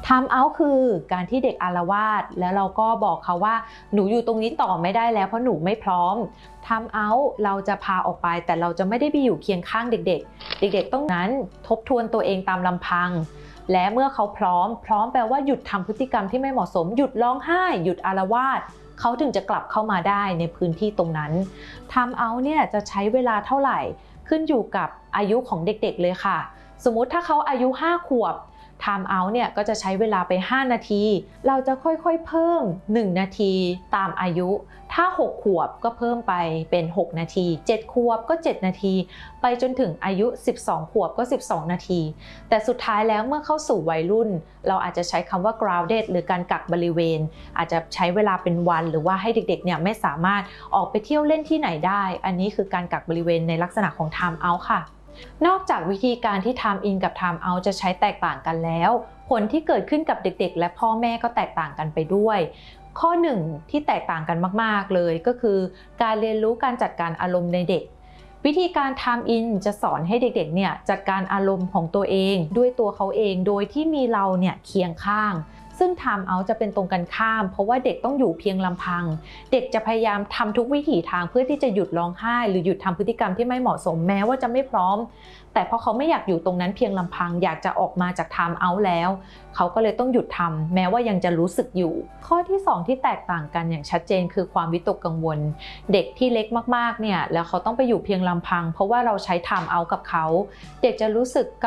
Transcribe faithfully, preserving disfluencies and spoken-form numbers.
time out คือการที่เด็กอาละวาดแล้วเราก็บอกเขาว่าหนูอยู่ตรงนี้ต่อไม่ได้แล้วเพราะหนูไม่พร้อม time out เราจะพาออกไปแต่เราจะไม่ได้ไปอยู่เคียงข้างเด็กๆเด็กๆต้องนั้นทบทวนตัวเองตามลำพังและเมื่อเขาพร้อมพร้อมแปลว่าหยุดทำพฤติกรรมที่ไม่เหมาะสมหยุดร้องไห้หยุดอาละวาดเขาถึงจะกลับเข้ามาได้ในพื้นที่ตรงนั้น time out เนี่ยจะใช้เวลาเท่าไหร่ขึ้นอยู่กับอายุของเด็กๆเลยค่ะสมมุติถ้าเขาอายุห้าขวบtime out เนี่ยก็จะใช้เวลาไปห้านาทีเราจะค่อยๆเพิ่มหนึ่งนาทีตามอายุถ้าหกขวบก็เพิ่มไปเป็นหกนาทีเจ็ดขวบก็เจ็ดนาทีไปจนถึงอายุสิบสองขวบก็สิบสองนาทีแต่สุดท้ายแล้วเมื่อเข้าสู่วัยรุ่นเราอาจจะใช้คำว่า grounded หรือการกักบริเวณอาจจะใช้เวลาเป็นวันหรือว่าให้เด็กๆเนี่ยไม่สามารถออกไปเที่ยวเล่นที่ไหนได้อันนี้คือการกักบริเวณในลักษณะของ time out ค่ะนอกจากวิธีการที่ time in กับ time out จะใช้แตกต่างกันแล้วผลที่เกิดขึ้นกับเด็กๆและพ่อแม่ก็แตกต่างกันไปด้วยข้อหนึ่งที่แตกต่างกันมากๆเลยก็คือการเรียนรู้การจัดการอารมณ์ในเด็กวิธีการ time in จะสอนให้เด็กๆเนี่ยจัดการอารมณ์ของตัวเองด้วยตัวเขาเองโดยที่มีเราเนี่ยเคียงข้างซึ่ง time out จะเป็นตรงกันข้ามเพราะว่าเด็กต้องอยู่เพียงลำพังเด็กจะพยายามทำทุกวิถีทางเพื่อที่จะหยุดร้องไห้หรือหยุดทำพฤติกรรมที่ไม่เหมาะสมแม้ว่าจะไม่พร้อมแต่พอเขาไม่อยากอยู่ตรงนั้นเพียงลำพังอยากจะออกมาจาก time out แล้วเขาก็เลยต้องหยุดทำแม้ว่ายังจะรู้สึกอยู่ข้อที่สองที่แตกต่างกันอย่างชัดเจนคือความวิตกกังวลเด็กที่เล็กมากๆเนี่ยแล้วเขาต้องไปอยู่เพียงลำพังเพราะว่าเราใช้ time out กับเขาเด็กจะรู้สึก